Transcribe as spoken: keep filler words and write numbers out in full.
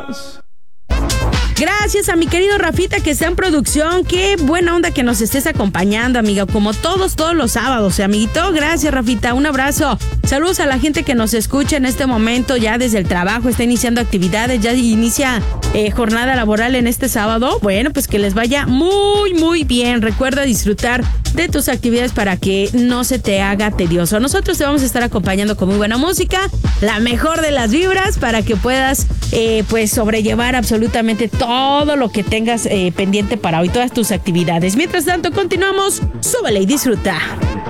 Adiós. Gracias a mi querido Rafita que está en producción. Qué buena onda que nos estés acompañando, amiga, como todos, todos los sábados, amiguito. Gracias, Rafita, un abrazo. Saludos a la gente que nos escucha en este momento, ya desde el trabajo, está iniciando actividades, ya inicia eh, jornada laboral en este sábado. Bueno, pues que les vaya muy, muy bien. Recuerda disfrutar de tus actividades para que no se te haga tedioso. Nosotros te vamos a estar acompañando con muy buena música, la mejor de las vibras, para que puedas eh, pues sobrellevar absolutamente todo lo que tengas eh, pendiente para hoy, todas tus actividades. Mientras tanto, continuamos. Súbele y disfruta.